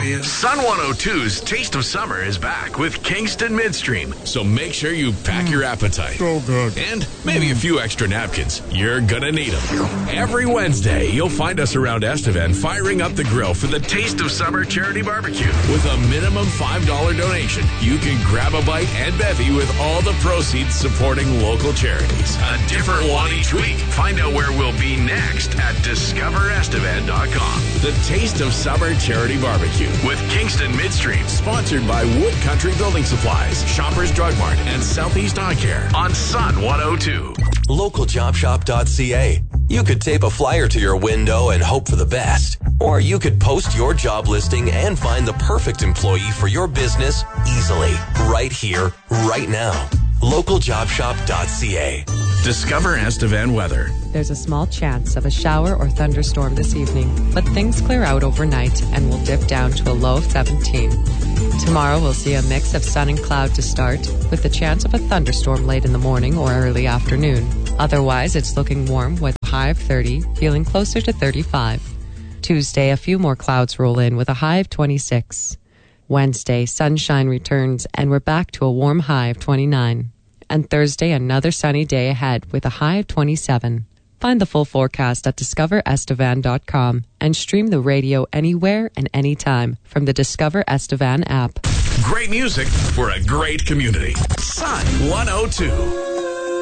Sun 102's Taste of Summer is back with Kingston Midstream. So make sure you pack your appetite. So good. And maybe a few extra napkins. You're gonna need them. Every Wednesday, you'll find us around Estevan firing up the grill for the Taste of Summer charity barbecue. With a minimum $5 donation, you can grab a bite and bevy with all the proceeds supporting local charities. A different one each week. Find out where we'll be next at discoverestevan.com. The Taste of Summer charity barbecue with Kingston Midstream, sponsored by Wood Country Building Supplies, Shoppers Drug Mart, and Southeast Eye Care on Sun 102. LocalJobShop.ca. You could tape a flyer to your window and hope for the best. Or you could post your job listing and find the perfect employee for your business easily, right here, right now. LocalJobShop.ca. Discover Estevan weather. There's a small chance of a shower or thunderstorm this evening, but things clear out overnight and will dip down to a low of 17. Tomorrow we'll see a mix of sun and cloud to start, with the chance of a thunderstorm late in the morning or early afternoon. Otherwise, it's looking warm with a high of 30, feeling closer to 35. Tuesday, a few more clouds roll in with a high of 26. Wednesday, sunshine returns and we're back to a warm high of 29. And Thursday, another sunny day ahead with a high of 27. Find the full forecast at discoverestevan.com and stream the radio anywhere and anytime from the Discover Estevan app. Great music for a great community. Sun 102.